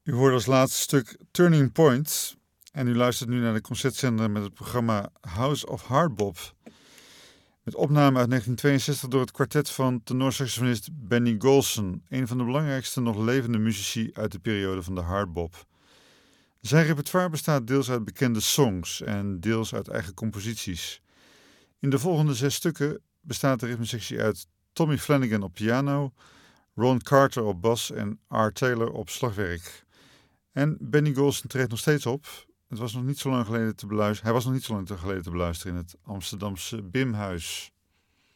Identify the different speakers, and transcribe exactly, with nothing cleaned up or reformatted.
Speaker 1: U hoorde als laatste stuk Turning Point en u luistert nu naar de concertzender met het programma House of Hardbop. Met opname uit negentien tweeënzestig door het kwartet van tenorsaxofonist Benny Golson, een van de belangrijkste nog levende muzici uit de periode van de hardbop. Zijn repertoire bestaat deels uit bekende songs en deels uit eigen composities. In de volgende zes stukken bestaat de ritmesectie uit Tommy Flanagan op piano, Ron Carter op bas en R. Taylor op slagwerk. En Benny Golson treedt nog steeds op. Het was nog niet zo lang geleden te beluisteren. Hij was nog niet zo lang geleden te beluisteren in het Amsterdamse Bimhuis.